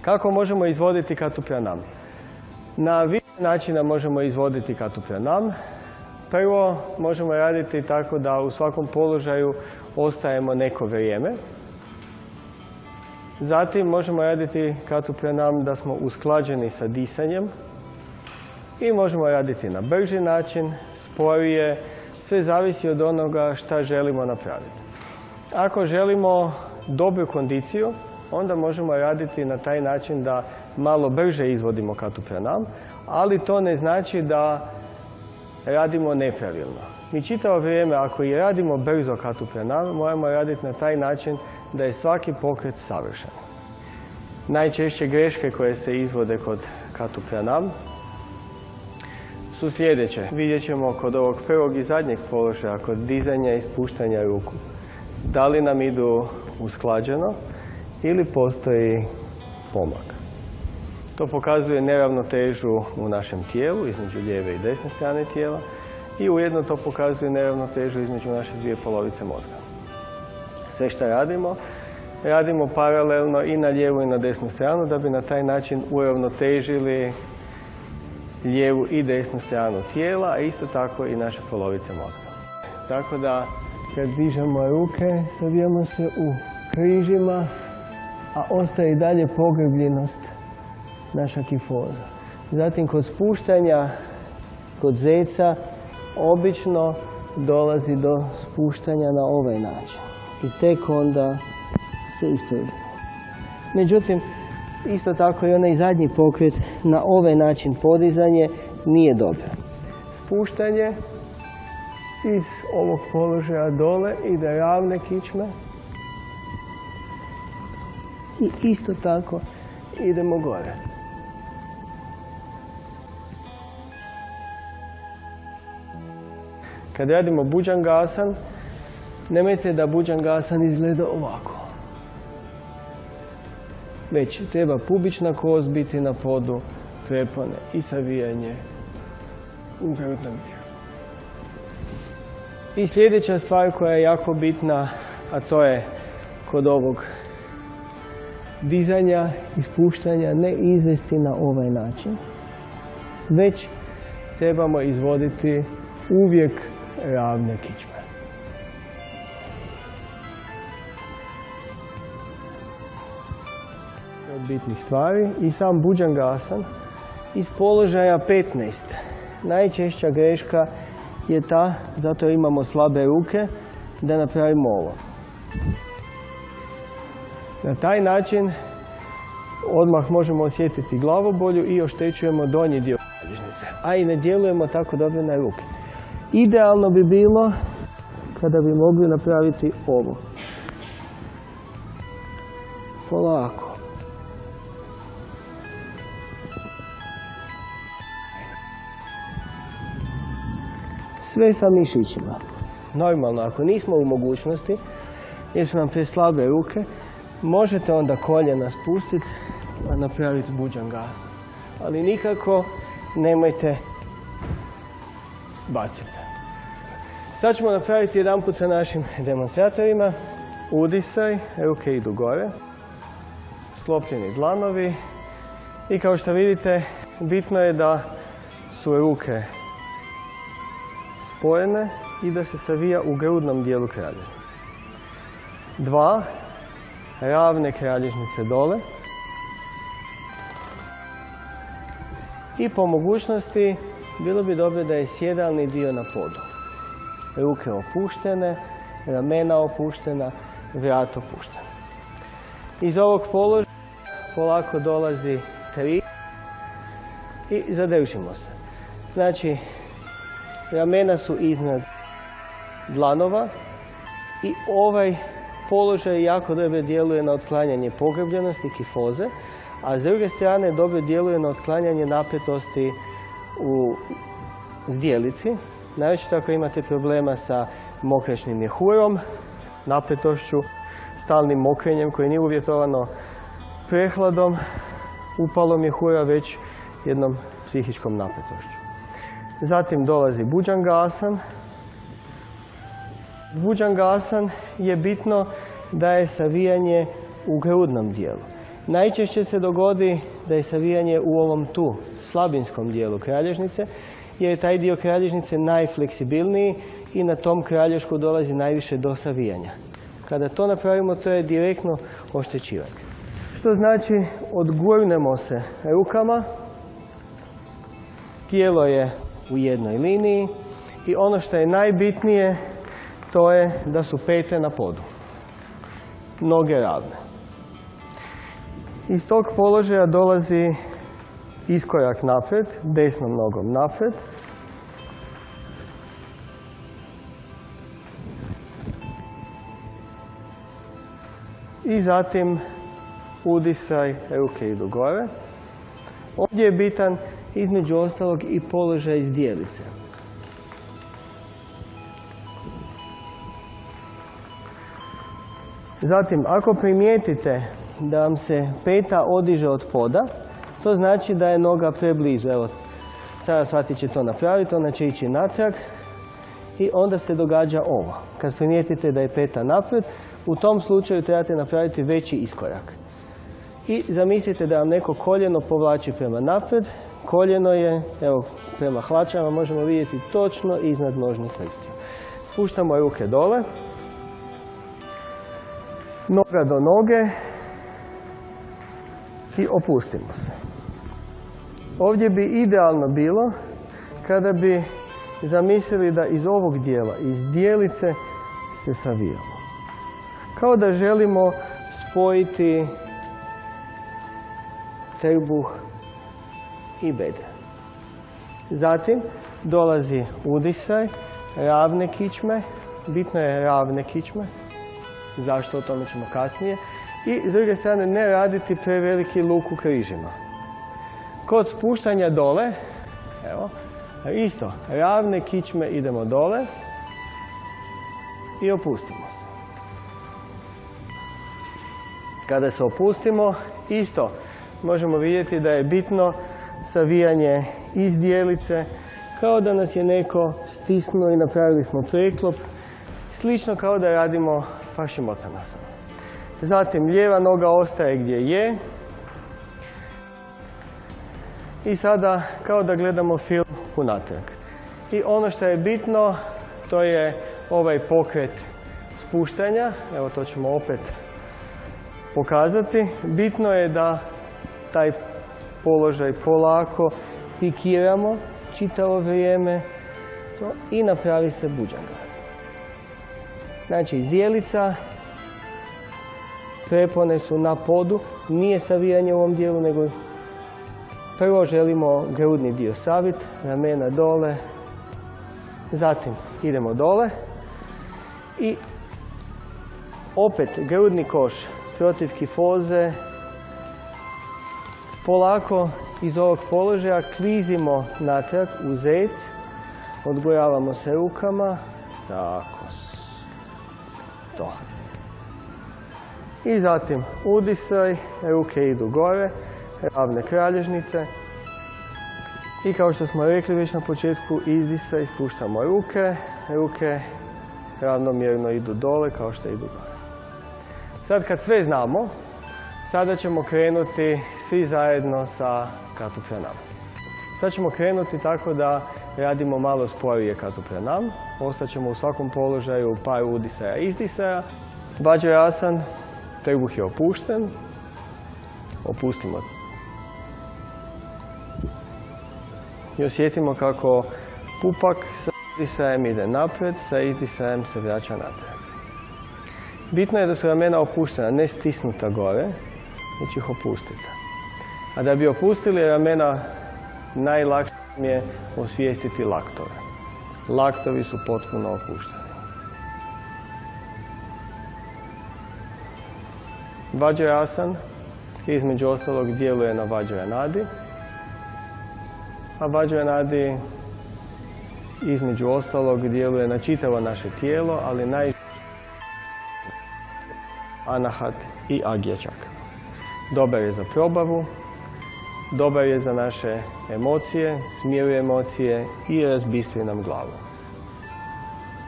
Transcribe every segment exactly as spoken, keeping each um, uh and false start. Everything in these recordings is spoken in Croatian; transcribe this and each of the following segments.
Kako možemo izvoditi Katu Pranam? Na više načina možemo izvoditi Katu Pranam. Prvo, možemo raditi tako da u svakom položaju ostajemo neko vrijeme. Zatim možemo raditi Katu Pranam da smo usklađeni sa disanjem. I možemo raditi na brži način, sporije, sve zavisi od onoga šta želimo napraviti. Ako želimo dobru kondiciju, onda možemo raditi na taj način da malo brže izvodimo Katu Pranam, ali to ne znači da radimo nepravilno. Mi čitavo vrijeme, ako i radimo brzo Katu Pranam, moramo raditi na taj način da je svaki pokret savršen. Najčešće greške koje se izvode kod Katu Pranam su sljedeće. Vidjet ćemo kod ovog prvog i zadnjeg položaja, kod dizanja i spuštanja ruku. Da li nam idu usklađeno ili postoji pomak. To pokazuje neravnotežu u našem tijelu, između lijeve i desne strane tijela, i ujedno to pokazuje neravnotežu između naše dvije polovice mozga. Sve što radimo, radimo paralelno i na lijevu i na desnu stranu da bi na taj način uravnotežili lijevu i desnu stranu tijela, a isto tako i naše polovice mozga. Tako da, kad dižemo ruke, savijamo se u križima, a ostaje i dalje pogrbljenost naša kifoza. Zatim, kod spuštanja, kod zeca, obično dolazi do spuštanja na ovaj način. I tek onda se isprežimo. Međutim, isto tako i onaj zadnji pokret na ovaj način podizanje nije dobro. Spuštanje iz ovog položaja dole ide ravne kičme i isto tako idemo gore. Kad radimo Bhujangasan, nemojte da Bhujangasan izgleda ovako. Već treba pubična kost biti na podu, prepone i savijanje u grudnom dijelu. I sljedeća stvar koja je jako bitna, a to je kod ovog dizanja i spuštanja, ne izvesti na ovaj način, već trebamo izvoditi uvijek ravne kičme. Od bitnih stvari i sam Bhujangasan iz položaja petnaest. Najčešća greška je ta, zato imamo slabe ruke, da napravimo ovo. Na taj način odmah možemo osjetiti glavobolju i oštećujemo donji dio kralježnice, a i ne djelujemo tako dobro na ruke. Idealno bi bilo kada bi mogli napraviti ovo. Polako. Sve sa mišićima. Normalno, ako nismo u mogućnosti, jer su nam preslabe ruke, možete onda koljena spustiti i napraviti Bhujangasan. Ali nikako nemojte baciti se. Sad ćemo napraviti jedan put sa našim demonstratorima. Udisaj, ruke idu gore, sklopljeni dlanovi i kao što vidite, bitno je da su ruke spojene i da se savija u grudnom dijelu kralježnice. Dva, ravne kralježnice dole. I po mogućnosti bilo bi dobro da je sjedalni dio na podu. Ruke opuštene, ramena opuštena, vrat opušten. Iz ovog položaja polako dolazi tri i zadržimo se. Znači, ramena su iznad dlanova i ovaj položaj jako dobro djeluje na otklanjanje pogrbljenosti, kifoze, a s druge strane dobro djeluje na otklanjanje napetosti u zdjelici. Naročito ako imate problema sa mokraćnim mjehurom, napetošću, stalnim mokrenjem koje nije uvjetovano prehladom, upalom mjehura, već jednom psihičkom napetošću. Zatim dolazi Bhujangasan. Bhujangasan je bitno da je savijanje u grudnom dijelu. Najčešće se dogodi da je savijanje u ovom tu slabinskom dijelu kralježnice, jer je taj dio kralježnice najfleksibilniji i na tom kralješku dolazi najviše do savijanja. Kada to napravimo, to je direktno oštećivanje. Što znači, odgurnemo se rukama, tijelo je u jednoj liniji i ono što je najbitnije, to je da su pete na podu, noge ravne. Iz tog položaja dolazi iskorak naprijed, desnom nogom naprijed. I zatim udisaj, ruke idu gore. Ovdje je bitan između ostalog i položaj zdjelice. Zatim, ako primijetite da vam se peta odiže od poda, to znači da je noga preblizu. Evo, sada shvatit će to napraviti, ona će ići natrag i onda se događa ovo. Kad primijetite da je peta naprijed, u tom slučaju trebate napraviti veći iskorak. I zamislite da vam neko koljeno povlači prema naprijed. Koljeno je, evo, prema hlačama možemo vidjeti točno iznad nožnih prstiju. Spuštamo ruke dole, noga do noge i opustimo se. Ovdje bi idealno bilo kada bi zamislili da iz ovog dijela, iz dijelice se savijamo. Kao da želimo spojiti trbuh i bedra. Zatim dolazi udisaj, ravne kičme. Bitno je ravne kičme. Zašto? O tome ćemo kasnije. I s druge strane ne raditi preveliki luk u križima. Kod spuštanja dole, evo, isto, ravne kičme idemo dole i opustimo se. Kada se opustimo, isto možemo vidjeti da je bitno savijanje iz dijelice, kao da nas je neko stisnuo i napravili smo preklop, slično kao da radimo Paschimottanasana. Zatim lijeva noga ostaje gdje je i sada kao da gledamo film unatrag. I ono što je bitno, to je ovaj pokret spuštanja. Evo, to ćemo opet pokazati. Bitno je da taj položaj polako pikiramo čitavo vrijeme to, i napravi se Bhujangasana. Znači, zdjelica, prepone su na podu, nije savijanje u ovom dijelu, nego prvo želimo grudni dio saviti, ramena dole, zatim idemo dole i opet grudni koš protiv kifoze, polako iz ovog položaja klizimo natrag u zec, odgojavamo se rukama, tako, to. I zatim udisaj, ruke idu gore, ravne kralježnice. I kao što smo rekli već na početku, izdisaj, spuštamo ruke, ruke ravnomjerno idu dole kao što idu gore. Sad kad sve znamo, sada ćemo krenuti svi zajedno sa Katu Pranam. Sad ćemo krenuti tako da radimo malo sporije Katu Pranam. Ostaćemo u svakom položaju par udisaja i izdisaja. Vajrasan, trbuh je opušten. Opustimo. I osjetimo kako pupak sa udisajem ide naprijed, sa izdisajem se vraća natrag. Bitno je da su ramena opuštena, ne stisnuta gore, već ih opustite. A da bi opustili ramena, najlakše je osvijestiti laktove. Laktovi su potpuno opušteni. Vajrasan između ostalog djeluje na Vajranadi, a Vajranadi između ostalog djeluje na čitavo naše tijelo, ali naj Anahat i Agya čakra. Dobar je za probavu, dobar je za naše emocije, smiruje emocije i razbistri nam glavu.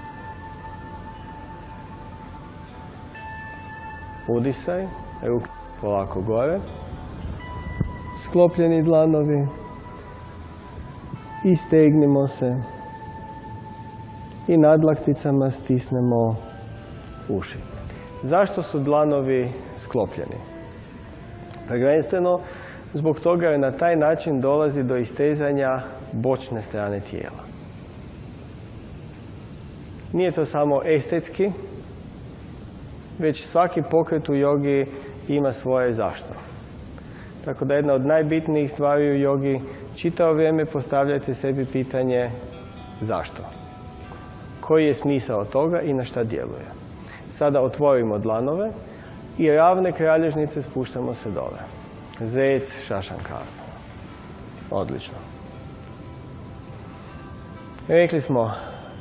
Udisaj, ruke polako gore. Sklopljeni dlanovi. Istegnimo se. I nadlakticama stisnemo uši. Zašto su dlanovi sklopljeni? Prvenstveno zbog toga jer na taj način dolazi do istezanja bočne strane tijela. Nije to samo estetski, već svaki pokret u jogi ima svoje zašto. Tako da jedna od najbitnijih stvari u jogi, čitavo vrijeme postavljajte sebi pitanje zašto. Koji je smisao toga i na šta djeluje. Sada otvorimo dlanove i ravne kralježnice spuštamo se dole. Zec, šašankasana. Odlično. Rekli smo,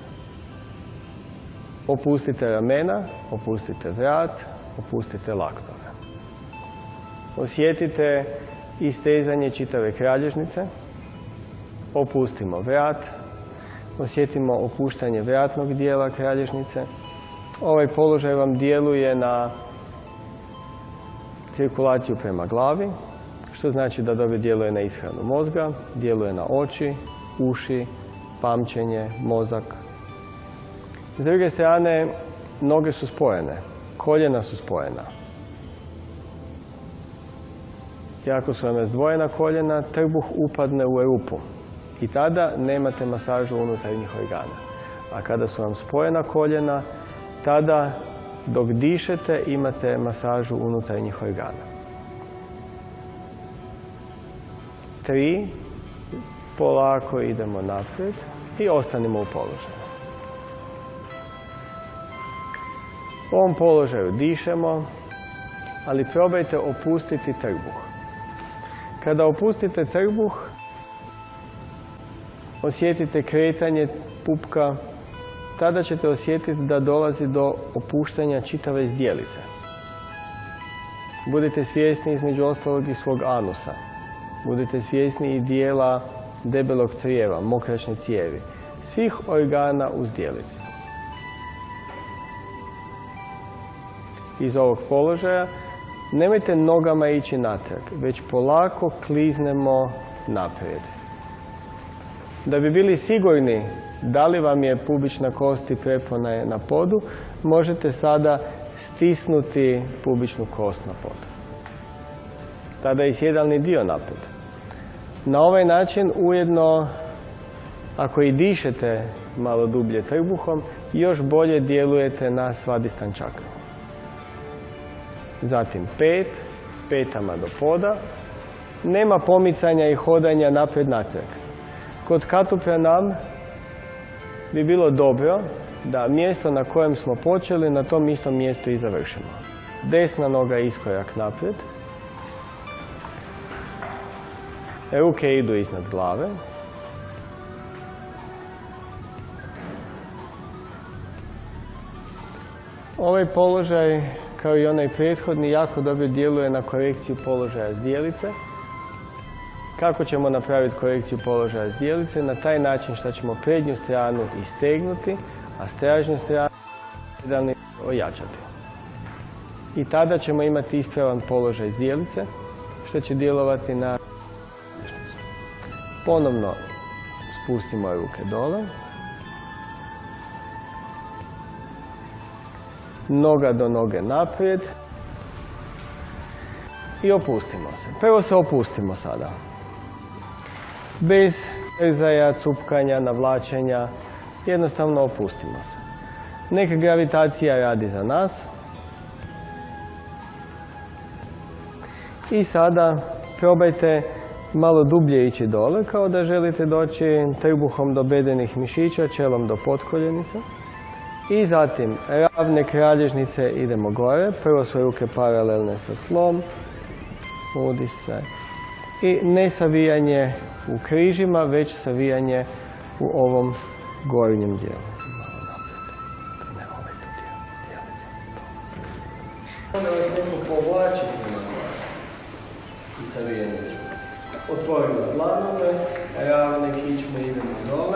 opustite ramena, opustite vrat, opustite laktove. Osjetite istezanje čitave kralježnice. Opustimo vrat. Osjetimo opuštanje vratnog dijela kralježnice. Ovaj položaj vam djeluje na cirkulaciju prema glavi, što znači da dobro djeluje na ishranu mozga, djeluje na oči, uši, pamćenje, mozak. S druge strane, noge su spojene, koljena su spojena. I ako su vam razdvojena koljena, trbuh upadne u rupu i tada nemate masažu unutarnjih organa. A kada su vam spojena koljena, tada dok dišete imate masažu unutarnjih organa. Tri, polako idemo naprijed i ostanimo u položaju. U ovom položaju dišemo, ali probajte opustiti trbuh. Kada opustite trbuh, osjetite kretanje pupka, tada ćete osjetiti da dolazi do opuštanja čitave zdjelice. Budite svjesni između ostalog i svog anusa. Budite svjesni i dijela debelog crijeva, mokraćne cijevi, svih organa u zdjelici. Iz ovog položaja nemojte nogama ići natrag, već polako kliznemo naprijed. Da bi bili sigurni da li vam je pubična kost i prepona na podu, možete sada stisnuti pubičnu kost na podu. Tada je i sjedalni dio naprijed. Na ovaj način ujedno, ako i dišete malo dublje trbuhom, još bolje djelujete na svadistan čakru. Zatim pet, petama do poda. Nema pomicanja i hodanja naprijed-natrag. Kod Katu Pranam bi bilo dobro da mjesto na kojem smo počeli, na tom istom mjestu i završimo. Desna noga iskorak naprijed. Ruke idu iznad glave. Ovaj položaj, kao i onaj prethodni, jako dobro djeluje na korekciju položaja zdjelice. Kako ćemo napraviti korekciju položaja zdjelice? Na taj način što ćemo prednju stranu istegnuti, a stražnju stranu ojačati. I tada ćemo imati ispravan položaj zdjelice, što će djelovati na... Ponovno spustimo ruke dole. Noga do noge naprijed. I opustimo se. Prvo se opustimo sada. Bez trzaja, cupkanja, navlačenja. Jednostavno opustimo se. Neka gravitacija radi za nas. I sada probajte malo dublje ići dole, kao da želite doći trbuhom do bedenih mišića, čelom do potkoljenica. I zatim ravne kralježnice idemo gore. Prvo su ruke paralelne sa tlom. Udisaj. I ne savijanje u križima, već savijanje u ovom gornjem dijelu. Malo naprijed. To ne ovaj tu dijel, zdjelice. Onda vas neko povlači prema gore. I savijanje. Otvorimo dlanove, ravne kičme idemo dole.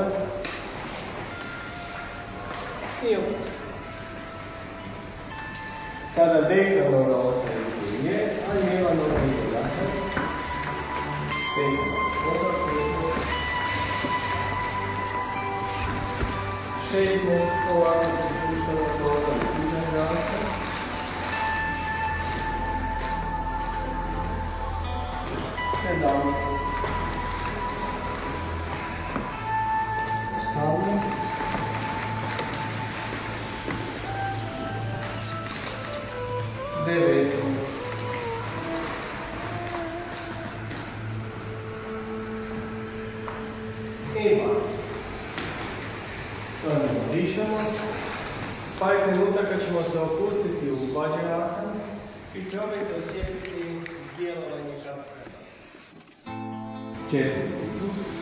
I opet. Sada desna noga ostaje u dvije, a lijeva noga ide jače. Pet, odmah, pet, šest, ovako se spuštamo do odmah, iznad glasa. Sedam, osamnaest, devet, i dvadeset. Sada dišemo. Pa je trenutak kad ćemo se opustiti u Vajrasanu i probajte osjetiti djelovanje kako treba. Četiri.